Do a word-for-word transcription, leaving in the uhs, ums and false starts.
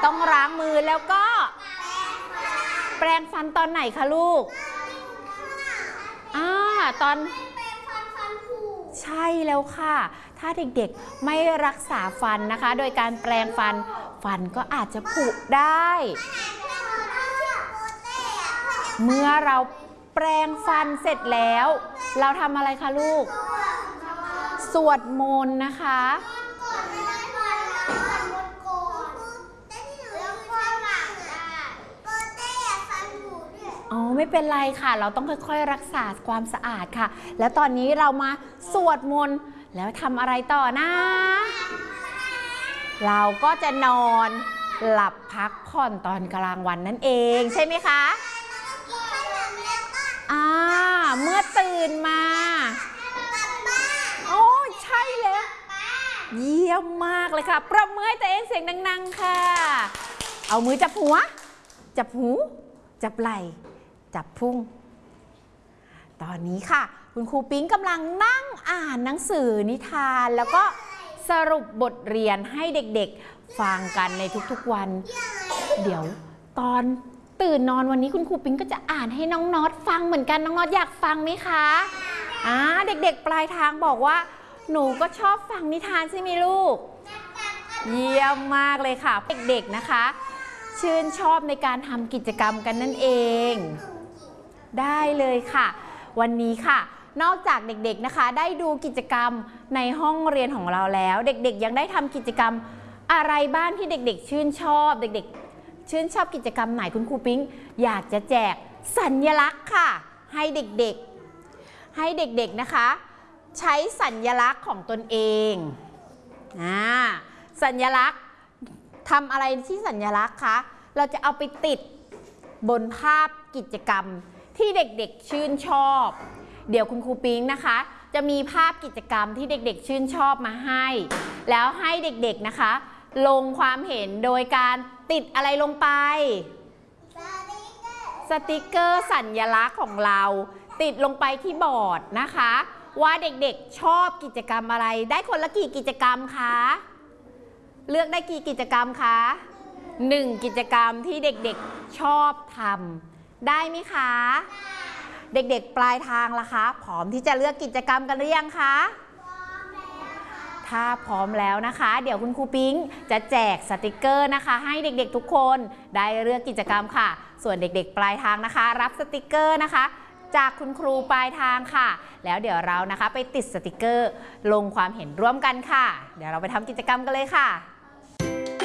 ต้องล้างมือแล้วก็แปรงฟันตอนไหนคะลูกอ่าตอนใช่แล้วค่ะถ้าเด็กๆไม่รักษาฟันนะคะโดยการแปรงฟันฟันก็อาจจะผุได้เมื่อเราแปรงฟันเสร็จแล้วเราทำอะไรคะลูกสวดมนต์นะคะอ๋อไม่เป็นไรค่ะเราต้องค่อยๆรักษาความสะอาดค่ะแล้วตอนนี้เรามาสวดมนต์แล้วทำอะไรต่อนะเราก็จะนอนหลับพักผ่อนตอนกลางวันนั่นเองใช่ไหมคะอ่าเมื่อตื่นมาโอ้ใช่แล้วเยี่ยมมากเลยค่ะปรบมือให้ตัวเองเสียงดังๆค่ะเอามือจับหัวจับหูจับไหล่จับพุงตอนนี้ค่ะคุณครูปิ๊งกำลังนั่งอ่านหนังสือนิทานแล้วก็สรุปบทเรียนให้เด็กๆฟังกันในทุกๆวันเดี๋ยวตอนตื่นนอนวันนี้คุณครูปิ๊งก็จะอ่านให้น้องน็อตฟังเหมือนกันน้องน็อตอยากฟังไหมคะอ่าเด็กๆปลายทางบอกว่าหนูก็ชอบฟังนิทานใช่ไหมลูกเยี่ยมมากเลยค่ะเด็กๆนะคะชื่นชอบในการทำกิจกรรมกันนั่นเองได้เลยค่ะวันนี้ค่ะนอกจากเด็กๆนะคะได้ดูกิจกรรมในห้องเรียนของเราแล้วเด็กๆยังได้ทำกิจกรรมอะไรบ้างที่เด็กๆชื่นชอบเด็กๆชื่นชอบกิจกรรมไหนคุณครูปิ๊งอยากจะแจกสัญลักษณ์ค่ะให้เด็กๆให้เด็กๆนะคะใช้สัญลักษณ์ของตนเองอ่าสัญลักษณ์ทำอะไรที่สัญลักษณ์คะเราจะเอาไปติดบนภาพกิจกรรมที่เด็กๆชื่นชอบเดี๋ยวคุณครูปิ๊งนะคะจะมีภาพกิจกรรมที่เด็กๆชื่นชอบมาให้แล้วให้เด็กๆนะคะลงความเห็นโดยการติดอะไรลงไปสติกเกอร์สัญลักษณ์ของเราติดลงไปที่บอร์ดนะคะว่าเด็กๆชอบกิจกรรมอะไรได้คนละกี่กิจกรรมคะเลือกได้กี่กิจกรรมคะหนึ่งกิจกรรมที่เด็กๆชอบทำได้ไหมคะเด็กๆปลายทางล่ะคะพร้อมที่จะเลือกกิจกรรมกันหรือยังคะถ้าพร้อมแล้วนะคะเดี๋ยวคุณครูปิ๊งจะแจกสติกเกอร์นะคะให้เด็กๆทุกคนได้เลือกกิจกรรมค่ะส่วนเด็กๆปลายทางนะคะรับสติกเกอร์นะคะจากคุณครูปลายทางค่ะแล้วเดี๋ยวเรานะคะไปติดสติกเกอร์ลงความเห็นร่วมกันค่ะเดี๋ยวเราไปทำกิจกรรมกันเลยค่ะ